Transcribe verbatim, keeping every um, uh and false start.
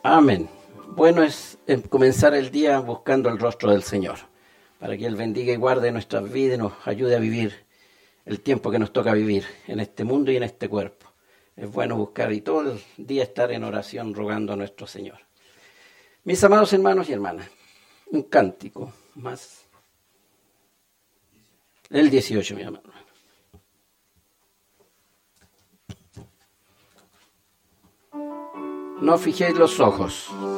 Amén. Bueno es comenzar el día buscando el rostro del Señor, para que Él bendiga y guarde nuestras vidas y nos ayude a vivir el tiempo que nos toca vivir en este mundo y en este cuerpo. Es bueno buscar y todo el día estar en oración rogando a nuestro Señor. Mis amados hermanos y hermanas, un cántico más. El dieciocho, mi hermano. No fijéis los ojos.